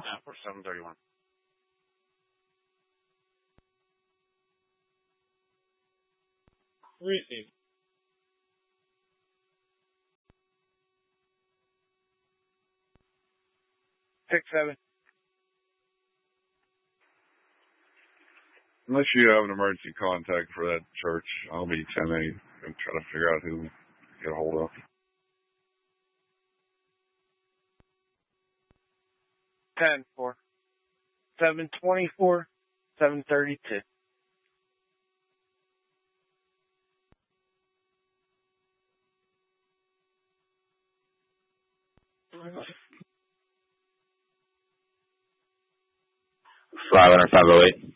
for 731. Receive. 6-7. Unless you have an emergency contact for that church, I'll be 10-8 and try to figure out who to get a hold of. 10-4. 724. 732. Five hundred 508.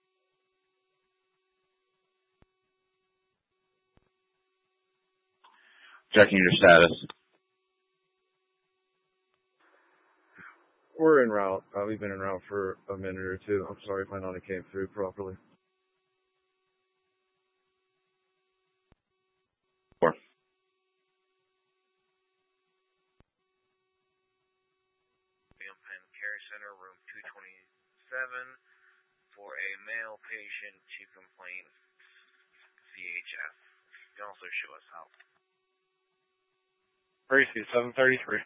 Checking your status. We're en route. We've been en route for a minute or two. I'm sorry if I not came through properly. 4. Care Center, room 227, for a male patient to complain CHF. You can also show us how. Receive. 733.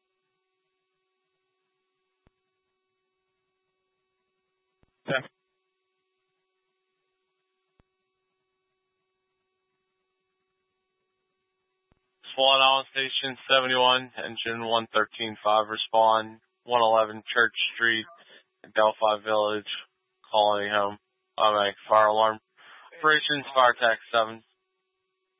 Yeah. Swan Island Station 71, engine 113.5, respond 111 Church Street, Delphi Village, Colony Home. Automatic fire alarm. Operations, fire tax 7.